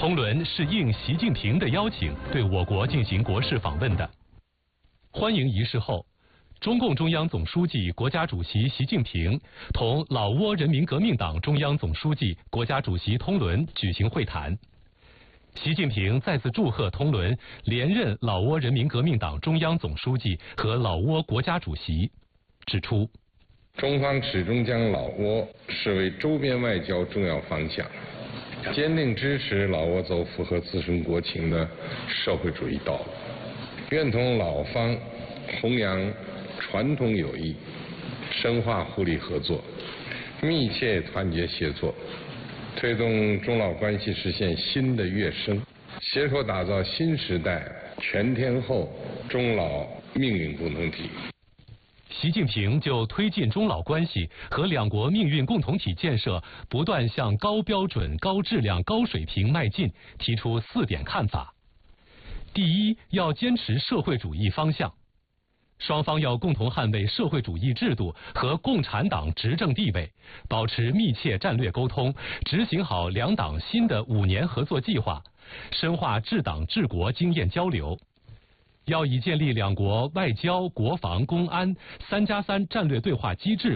通伦是应习近平的邀请，对我国进行国事访问的。欢迎仪式后，中共中央总书记、国家主席习近平同老挝人民革命党中央总书记、国家主席通伦举行会谈。习近平再次祝贺通伦连任老挝人民革命党中央总书记和老挝国家主席，指出， 中方始终将老挝视为周边外交重要方向，坚定支持老挝走符合自身国情的社会主义道路，愿同老方弘扬传统友谊，深化互利合作，密切团结协作，推动中老关系实现新的跃升，携手打造新时代全天候中老命运共同体。 习近平就推进中老关系和两国命运共同体建设不断向高标准、高质量、高水平迈进提出4点看法。第一，要坚持社会主义方向，双方要共同捍卫社会主义制度和共产党执政地位，保持密切战略沟通，执行好两党新的5年合作计划，深化治党治国经验交流。要以建立两国外交、国防、公安3+3战略对话机制